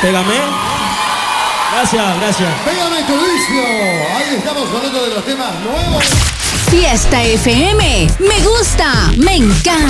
Pégame. Gracias. Pégame tu vicio. Ahí estamos con otro de los temas nuevos. Fiesta FM. Me gusta, me encanta.